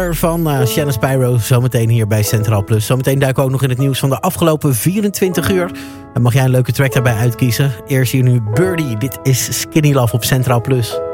Van Shannon Spyro, zometeen hier bij Centraal Plus. Zometeen duiken we ook nog in het nieuws van de afgelopen 24 uur. En mag jij een leuke track daarbij uitkiezen. Eerst hier nu Birdie, dit is Skinny Love op Centraal Plus.